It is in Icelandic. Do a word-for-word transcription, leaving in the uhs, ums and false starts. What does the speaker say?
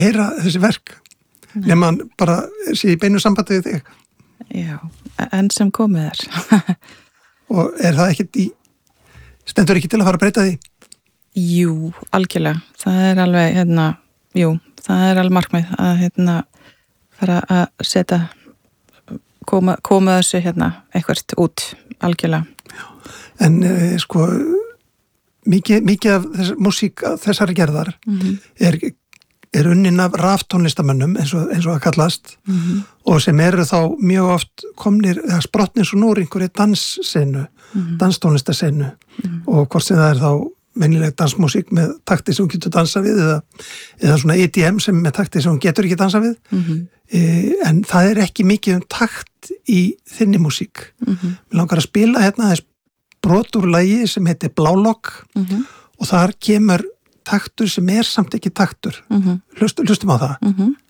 heyra þessi verk nema hann bara sé í beinu sambandi við þig. Já, enn sem komið er. Og er það ekkert í, stendur ekki til að fara að breyta því? Jú, algjörlega. Það er alveg, hérna, jú, það er alveg markmið að, hérna, fara að setja, koma, koma þessu, hérna, eitthvað út, algjörlega. Já. En, eh, sko, mikið, mikið af þess, músík þessari gerðar mm-hmm. er er unnin af raftónlistamönnum eins og, eins og að kallast mm-hmm. og sem eru þá mjög oft komnir, eða sprottnir svo núr einhverju danssenu, mm-hmm. danstónlistasenu mm-hmm. og hvort sem það er þá venjuleg dansmusík með takti sem hún getur dansa við eða, eða svona E D M sem með takti sem hún getur ekki dansa við mm-hmm. e, en það er ekki mikið um takt í þinni músík. Mm-hmm. Mér langar að spila hérna þess brot úr lagi sem heitir Blálokk mm-hmm. og þar kemur taktur sem er samt ekki taktur. Mm-hmm. Hlust, hlustum á það. Mm-hmm.